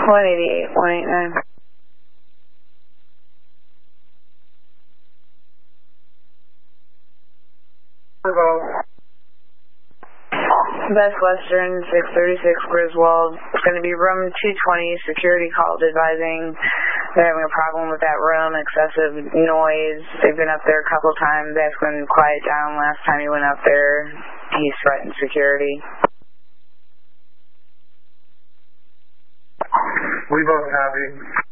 188, 189. Best Western, 636 Griswold. It's going to be room 220. Security called advising they're having a problem with that room, excessive noise. They've been up there a couple times. They asked him to quiet down last time he went up there. He's threatened security. We both have you.